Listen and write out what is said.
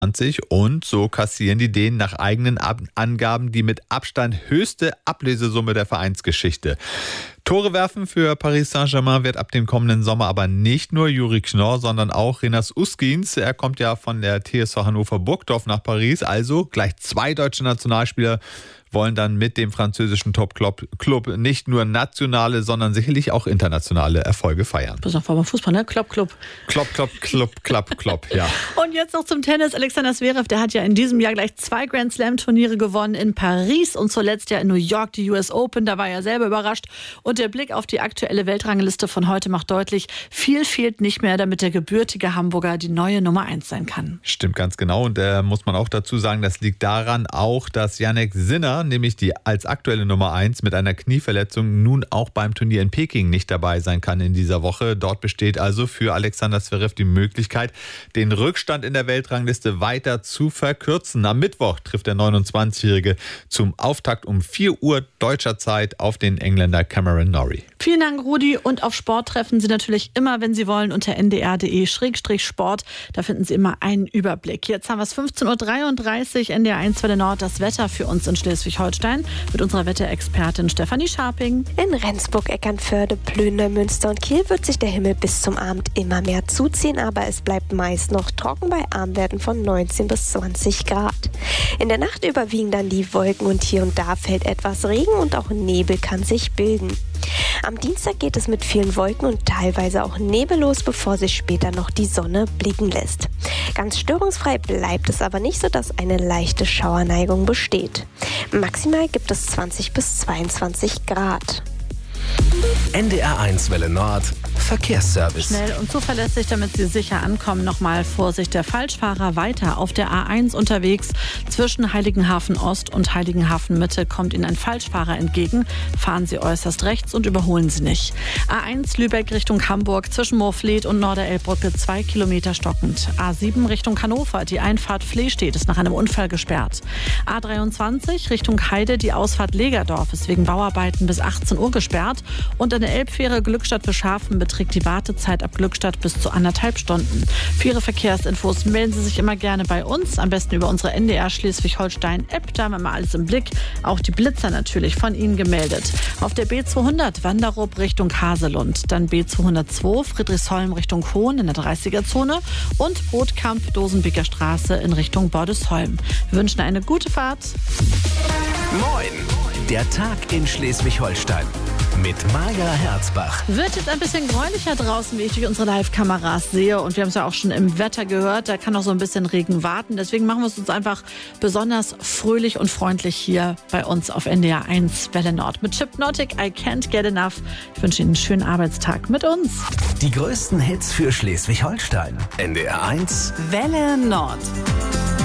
und so kassieren die Dänen nach eigenen Angaben die mit Abstand höchste Ablösesumme der Vereinsgeschichte. Tore werfen für Paris Saint-Germain wird ab dem kommenden Sommer aber nicht nur Juri Knorr, sondern auch Renas Uskins. Er kommt ja von der TSV Hannover Burgdorf nach Paris, also gleich 2 deutsche Nationalspieler wollen dann mit dem französischen Top-Club nicht nur nationale, sondern sicherlich auch internationale Erfolge feiern. Das ist noch beim Fußball, ne? Klopp. Klopp, ja. Und jetzt noch zum Tennis. Alexander Zverev, der hat ja in diesem Jahr gleich 2 Grand Slam-Turniere gewonnen in Paris und zuletzt ja in New York die US Open. Da war er selber überrascht. Und der Blick auf die aktuelle Weltrangliste von heute macht deutlich, viel fehlt nicht mehr, damit der gebürtige Hamburger die neue Nummer 1 sein kann. Stimmt ganz genau. Und muss man auch dazu sagen, das liegt daran auch, dass Jannik Sinner, nämlich die als aktuelle Nummer 1 mit einer Knieverletzung, nun auch beim Turnier in Peking nicht dabei sein kann in dieser Woche. Dort besteht also für Alexander Zverev die Möglichkeit, den Rückstand in der Weltrangliste weiter zu verkürzen. Am Mittwoch trifft der 29-Jährige zum Auftakt um 4 Uhr deutscher Zeit auf den Engländer Cameron Norrie. Vielen Dank, Rudi. Und auf Sport treffen Sie natürlich immer, wenn Sie wollen, unter ndr.de/sport. Da finden Sie immer einen Überblick. Jetzt haben wir es 15.33 Uhr, NDR1 Welle Nord, das Wetter für uns in Schleswig-Holstein mit unserer Wetterexpertin Stefanie Scharping. In Rendsburg, Eckernförde, Plön, Neumünster und Kiel wird sich der Himmel bis zum Abend immer mehr zuziehen, aber es bleibt meist noch trocken bei Abendwerten von 19 bis 20 Grad. In der Nacht überwiegen dann die Wolken und hier und da fällt etwas Regen und auch Nebel kann sich bilden. Am Dienstag geht es mit vielen Wolken und teilweise auch nebellos, bevor sich später noch die Sonne blicken lässt. Ganz störungsfrei bleibt es aber nicht, sodass eine leichte Schauerneigung besteht. Maximal gibt es 20 bis 22 Grad. NDR1 Welle Nord Verkehrsservice. Schnell und zuverlässig, damit Sie sicher ankommen. Nochmal Vorsicht, der Falschfahrer weiter auf der A1 unterwegs. Zwischen Heiligenhafen Ost und Heiligenhafen Mitte kommt Ihnen ein Falschfahrer entgegen. Fahren Sie äußerst rechts und überholen Sie nicht. A1 Lübeck Richtung Hamburg zwischen Moorfleet und Norderelbbrücke 2 Kilometer stockend. A7 Richtung Hannover, die Einfahrt Flehstedt ist nach einem Unfall gesperrt. A23 Richtung Heide, die Ausfahrt Legerdorf ist wegen Bauarbeiten bis 18 Uhr gesperrt. Und eine Elbfähre Glückstadt Bischhafen beträgt die Wartezeit ab Glückstadt bis zu 1,5 Stunden. Für Ihre Verkehrsinfos melden Sie sich immer gerne bei uns, am besten über unsere NDR Schleswig-Holstein-App. Da haben wir mal alles im Blick. Auch die Blitzer natürlich von Ihnen gemeldet. Auf der B200 Wanderup Richtung Haselund, dann B202 Friedrichsholm Richtung Hohn in der 30er-Zone und Bootkamp Dosenbeker Straße in Richtung Bordesholm. Wir wünschen eine gute Fahrt. Moin! Der Tag in Schleswig-Holstein mit Maja Herzbach. Wird jetzt ein bisschen gräulicher draußen, wie ich durch unsere Live-Kameras sehe. Und wir haben es ja auch schon im Wetter gehört, da kann noch so ein bisschen Regen warten. Deswegen machen wir es uns einfach besonders fröhlich und freundlich hier bei uns auf NDR 1 Welle Nord. Mit Chipnotic, I Can't Get Enough. Ich wünsche Ihnen einen schönen Arbeitstag mit uns. Die größten Hits für Schleswig-Holstein. NDR 1 Welle Nord.